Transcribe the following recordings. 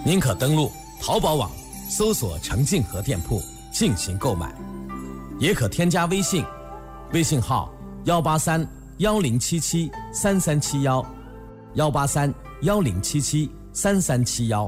您可登录淘宝网搜索程进和店铺进行购买，也可添加微信，微信号18310773371，18310773371。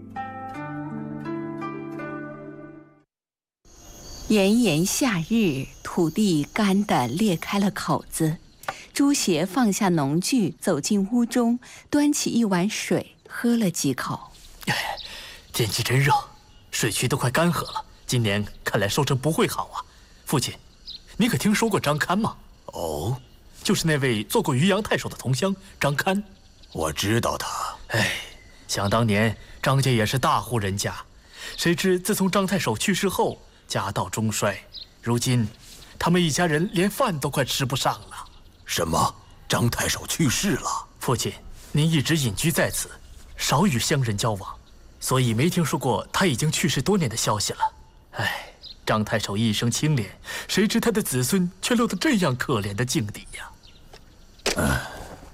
炎炎夏日，土地干得裂开了口子。朱邪放下农具，走进屋中，端起一碗水，喝了几口。 天气真热，水渠都快干涸了。今年看来收成不会好啊。父亲，你可听说过张堪吗？ 哦， 就是那位做过渔阳太守的同乡张堪。 我知道他。 想当年张家也是大户人家，谁知自从张太守去世后，家道中衰，如今他们一家人连饭都快吃不上了。 什么？张太守去世了？ 父亲，您一直隐居在此，少与乡人交往，所以没听说过他已经去世多年的消息了。张太守一生清廉，谁知他的子孙却落得这样可怜的境地呀！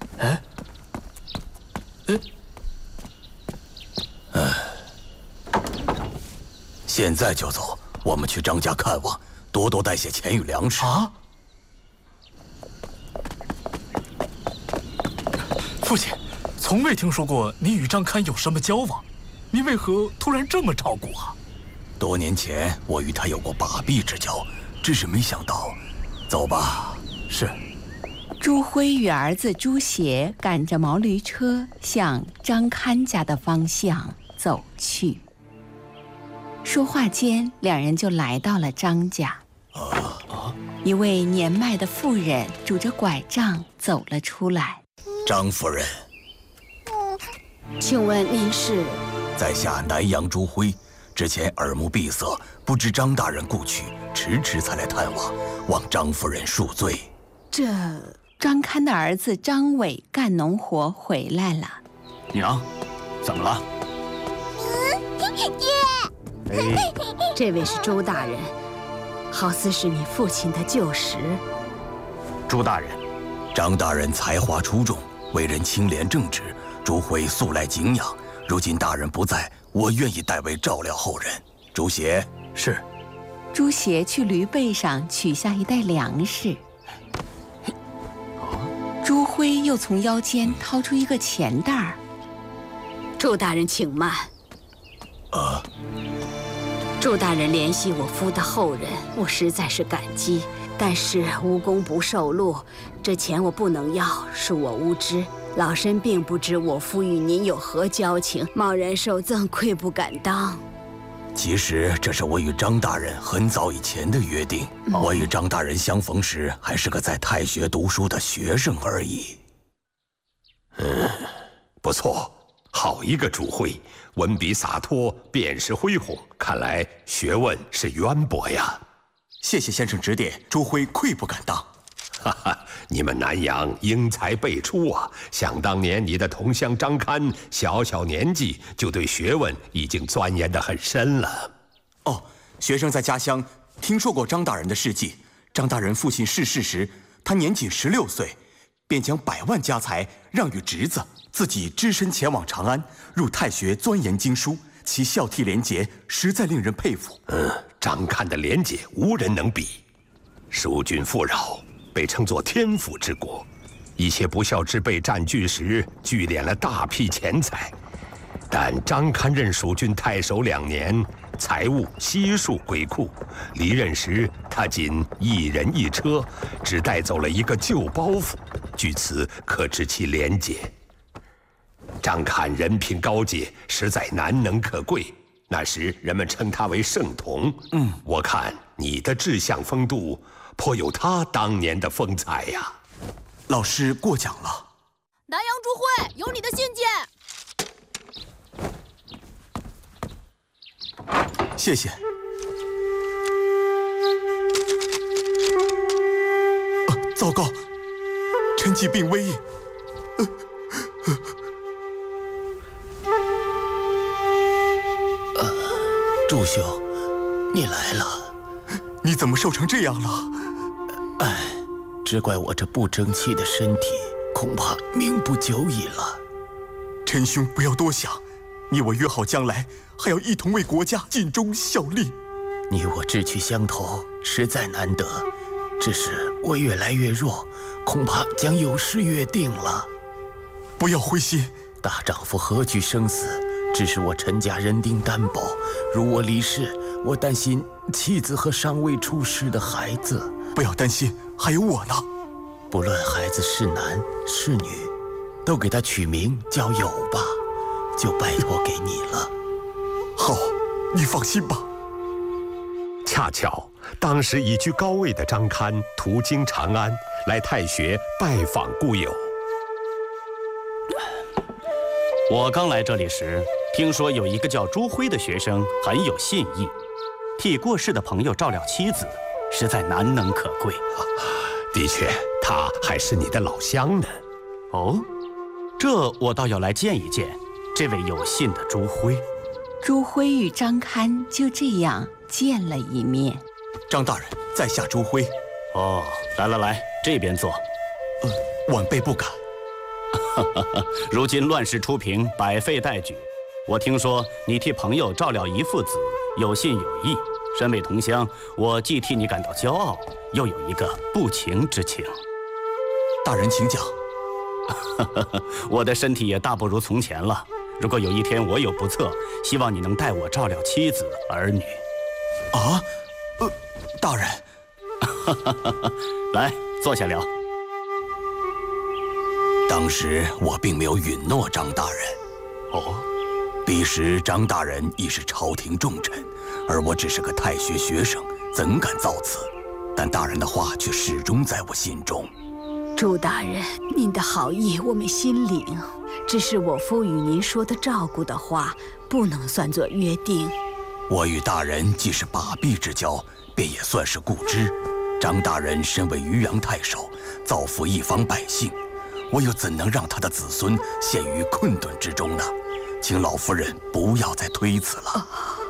现在就走，我们去张家看望，多多带些钱与粮食。 啊！父亲，从未听说过你与张堪有什么交往，你为何突然这么照顾啊？ 多年前我与他有过把臂之交，只是没想到。走吧。 是。 朱辉与儿子朱邪赶着毛驴车向张堪家的方向走去。说话间，两人就来到了张家。一位年迈的妇人拄着拐杖走了出来。 张夫人， 请问您是？ 在下南阳朱辉，之前耳目闭塞，不知张大人故去，迟迟才来探望，望张夫人恕罪。 这张堪的儿子张伟干农活回来了。 娘，怎么了？ 这位是周大人，好似是你父亲的旧识。 朱大人， 张大人才华出众，为人清廉正直，朱辉素来敬仰。如今大人不在，我愿意代为照料后人。朱邪。 是。 朱邪去驴背上取下一袋粮食。朱辉又从腰间掏出一个钱袋儿。 周大人请慢。周大人怜惜我夫的后人，我实在是感激，但是无功不受禄，这钱我不能要，恕我无知。老身并不知我夫与您有何交情，贸然受赠，愧不敢当。 其实这是我与张大人很早以前的约定。我与张大人相逢时，还是个在太学读书的学生而已。 不错，好一个朱辉，文笔洒脱，辨识恢宏，看来学问是渊博呀。 谢谢先生指点，朱辉愧不敢当。 哈哈，你们南阳英才辈出啊！想当年你的同乡张堪，小小年纪就对学问已经钻研得很深了。 学生在家乡听说过张大人的事迹。张大人父亲逝世时，他年仅16岁，便将100万家财让与侄子，自己只身前往长安，入太学钻研经书，其孝悌廉洁实在令人佩服。 张堪的廉洁无人能比，疏浚富饶，被称作天府之国，一些不孝之辈占据时，聚敛了大批钱财。但张堪任蜀郡太守2年，财物悉数归库。离任时，他仅1人1车，只带走了一个旧包袱，据此可知其廉洁。张堪人品高洁，实在难能可贵。那时人们称他为圣童。我看你的志向风度，颇有他当年的风采呀。 老师过奖了。 南阳朱辉，有你的信件。 谢谢。糟糕，臣疾病危。 朱兄，你来了。 你怎么瘦成这样了？ 只怪我这不争气的身体，恐怕命不久矣了。 臣兄不要多想， 你我约好将来还要一同为国家尽忠效力。 你我志趣相投，实在难得。只是我越来越弱，恐怕将有失约定了。 不要灰心， 大丈夫何惧生死？只是我陈家人丁单薄，如我离世，我担心妻子和尚未出世的孩子。 不要担心，还有我呢。 不论孩子是男是女，都给他取名叫友吧，就拜托给你了。 好，你放心吧。 恰巧当时已居高位的张堪途经长安，来太学拜访故友。 我刚来这里时，听说有一个叫朱辉的学生很有信义，替过世的朋友照料妻子，实在难能可贵。 的确，他还是你的老乡呢。 哦，这我倒要来见一见这位有信的朱辉。 朱辉与张堪就这样见了一面。 张大人，在下朱辉。 哦，来，这边坐。 晚辈不敢。 如今乱世初平，百废待举。我听说你替朋友照料一父子，有信有义。身为同乡，我既替你感到骄傲，又有一个不情之请。 大人请讲。 我的身体也大不如从前了。如果有一天我有不测，希望你能代我照料妻子儿女。 啊，大人。 来，坐下聊。 当时我并没有允诺张大人。 哦， 彼时张大人亦是朝廷重臣，而我只是个太学学生，怎敢造次？但大人的话却始终在我心中。 朱大人，您的好意我们心领，只是我夫与您说的照顾的话，不能算作约定。 我与大人既是把臂之交，便也算是故知。张大人身为渔阳太守，造福一方百姓，我又怎能让他的子孙陷于困顿之中呢？请老夫人不要再推辞了。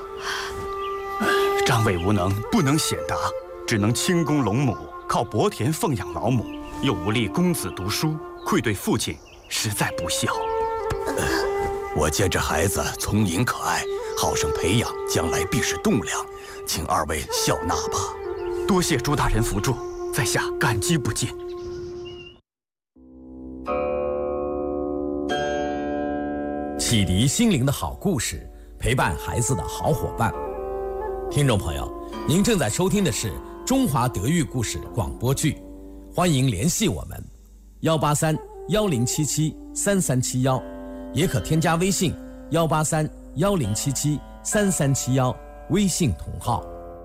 张伟无能，不能显达，只能轻功龙母，靠薄田奉养老母，又无力供子读书，愧对父亲，实在不孝。 我见这孩子聪颖可爱，好生培养，将来必是栋梁，请二位笑纳吧。 多谢朱大人扶助，在下感激不尽。 启迪心灵的好故事，陪伴孩子的好伙伴。听众朋友，您正在收听的是中华德育故事广播剧，欢迎联系我们183-1077-3371，也可添加微信183-1077-3371，微信同号。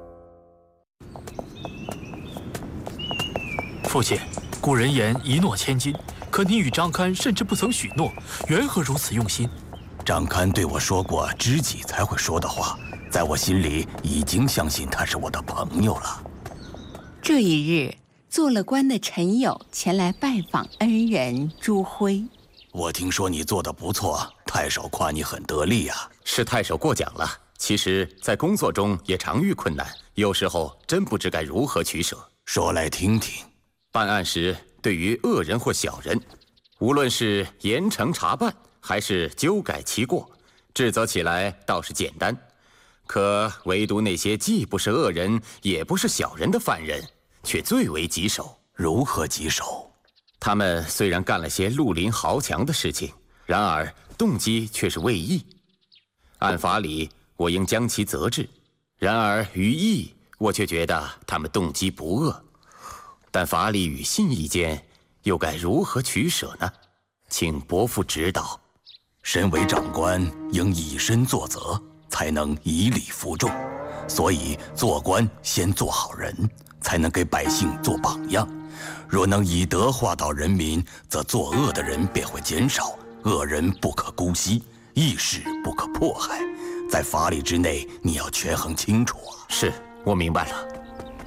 父亲，古人言一诺千金，可你与张堪甚至不曾许诺，缘何如此用心？ 张堪对我说过知己才会说的话，在我心里已经相信他是我的朋友了。 这一日，做了官的陈友前来拜访恩人朱辉。 我听说你做得不错，太守夸你很得力啊。 是太守过奖了。其实，在工作中也常遇困难，有时候真不知该如何取舍。 说来听听。 办案时，对于恶人或小人，无论是严惩查办，还是纠改其过，治责起来倒是简单。可唯独那些既不是恶人，也不是小人的犯人，却最为棘手。 如何棘手？ 他们虽然干了些绿林豪强的事情，然而动机却是为义。按法理，我应将其责治，然而于义，我却觉得他们动机不恶。但法理与信义间，又该如何取舍呢？请伯父指导。 身为长官，应以身作则，才能以理服众。所以做官先做好人，才能给百姓做榜样。若能以德化导人民，则作恶的人便会减少，恶人不可姑息，义士不可迫害。在法理之内，你要权衡清楚啊。 是，我明白了。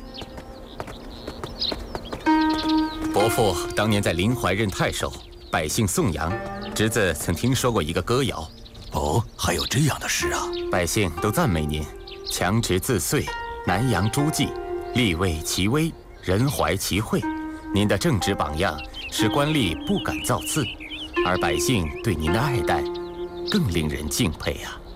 伯父当年在临淮任太守，百姓颂扬。侄子曾听说过一个歌谣。 哦，还有这样的事啊！ 百姓都赞美您，强直自遂，南阳诸暨，立位其威，人怀其惠。您的正直榜样，使官吏不敢造次，而百姓对您的爱戴， 更令人敬佩啊！